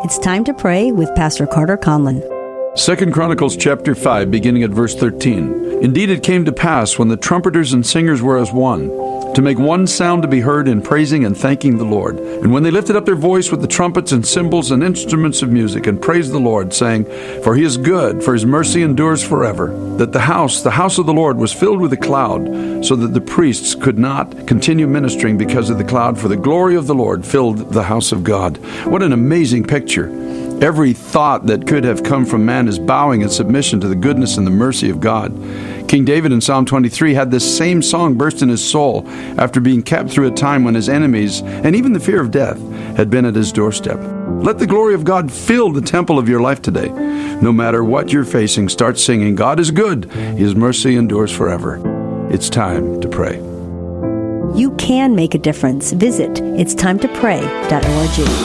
It's time to pray with Pastor Carter Conlon. 2 Chronicles chapter 5, beginning at verse 13. Indeed, it came to pass, when the trumpeters and singers were as one, to make one sound to be heard in praising and thanking the Lord. And when they lifted up their voice with the trumpets and cymbals and instruments of music, and praised the Lord, saying, For he is good, for his mercy endures forever, that the house of the Lord was filled with a cloud, so that the priests could not continue ministering because of the cloud, for the glory of the Lord filled the house of God. What an amazing picture. Every thought that could have come from man is bowing in submission to the goodness and the mercy of God. King David in Psalm 23 had this same song burst in his soul after being kept through a time when his enemies, and even the fear of death, had been at his doorstep. Let the glory of God fill the temple of your life today. No matter what you're facing, start singing, God is good. His mercy endures forever. It's time to pray. You can make a difference. Visit itstimetoPray.org.